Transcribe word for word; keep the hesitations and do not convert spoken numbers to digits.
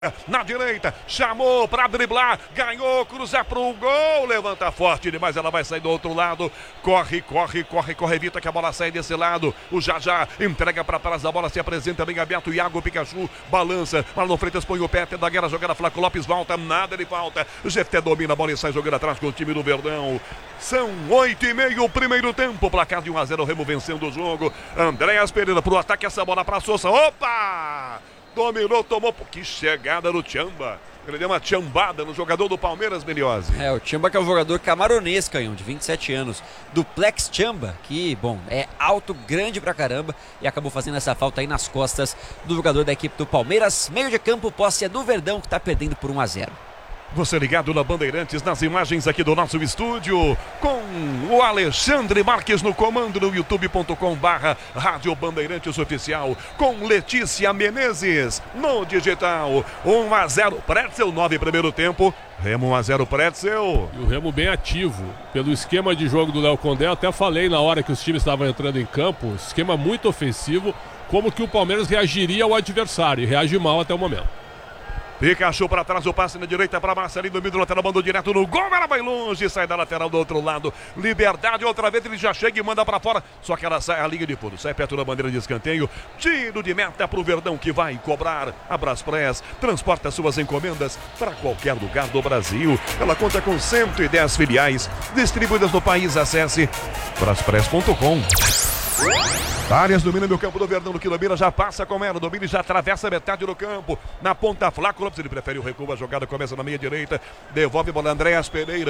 Na direita, chamou para driblar, ganhou, cruza pro gol, levanta forte demais, ela vai sair do outro lado, corre, corre, corre, corre, evita que a bola saia desse lado, o Jajá entrega para trás, a bola se apresenta bem aberto, o Iago Pikachu balança, Marlon Freitas põe o pé, da guerra jogada, Flaco Lopes volta, nada de falta, o G F T domina a bola e sai jogando atrás com o time do Verdão. São oito e meio, primeiro tempo, placar de um a zero, o Remo vencendo o jogo. Andréas Pereira pro ataque, essa bola para Sousa, opa! Dominou, tomou, que chegada no Tchamba. Ele deu uma tchambada no jogador do Palmeiras, Meliose. É, o Tchamba que é um jogador camaronês, Canhão, de vinte e sete anos, do Plex Tchamba, que, bom, é alto, grande pra caramba, e acabou fazendo essa falta aí nas costas do jogador da equipe do Palmeiras. Meio de campo, posse é do Verdão, que tá perdendo por um a zero. Você ligado na Bandeirantes, nas imagens aqui do nosso estúdio, com o Alexandre Marques no comando no youtube ponto com barra Rádio Bandeirantes Oficial, com Letícia Menezes no digital. um a zero, Pretzel, nove primeiro tempo, Remo um a zero, Pretzel. E o Remo bem ativo, pelo esquema de jogo do Léo Condé, eu até falei na hora que os times estavam entrando em campo, esquema muito ofensivo, como que o Palmeiras reagiria ao adversário, e reage mal até o momento. Pikachu para trás, o passe na direita para Marcelinho, domínio do lateral, mandou direto no gol, ela vai longe, sai da lateral do outro lado, Liberdade, outra vez ele já chega e manda para fora, só que ela sai a linha de fundo, sai perto da bandeira de escanteio, tiro de meta pro Verdão que vai cobrar. A Braspress transporta suas encomendas para qualquer lugar do Brasil, ela conta com cento e dez filiais distribuídas no país, acesse braspress ponto com. Arias domina meu campo do Verdão, no que domina, já passa com ela, domina e já atravessa a metade do campo, na ponta Flaco Lopes, ele prefere o recuo, a jogada começa na meia direita, devolve a bola Andréas Pereira.